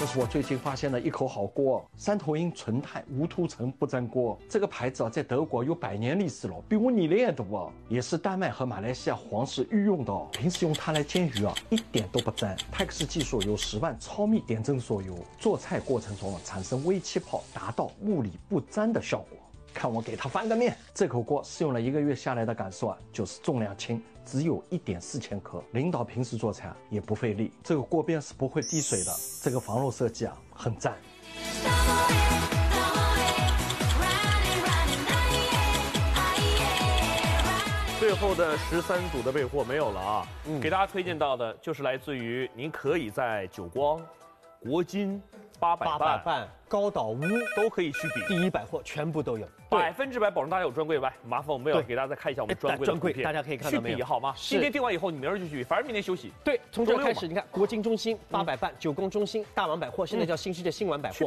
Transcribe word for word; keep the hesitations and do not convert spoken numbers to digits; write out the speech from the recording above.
是我最近发现的一口好锅——三头鹰纯钛无涂层不粘锅。这个牌子啊，在德国有百年历史了，比我年龄还多啊！也是丹麦和马来西亚皇室御用的哦。平时用它来煎鱼啊，一点都不粘。Tex 技术由十万超密点阵所有，做菜过程中产生微气泡，达到物理不粘的效果。 看我给它翻个面，这口锅试用了一个月下来的感受啊，就是重量轻，只有一点四千克。领导平时做菜也不费力，这个锅边是不会滴水的。这个防漏设计啊，很赞。 最后的十三组的备货没有了啊，嗯、给大家推荐到的就是来自于您可以在久光、国金、八百八百伴、高岛屋都可以去比， 第一百货全部都有， 百分之百保证大家有专柜。来，麻烦我们要给大家再看一下我们专柜的专柜，大家可以看到没有？ 去比好吗？今天订完以后，你明儿就去比，反正明天休息。 对，从这开始，你看国金中心、八百伴、九宫中心、大王百货，现在叫新世界新玩百货。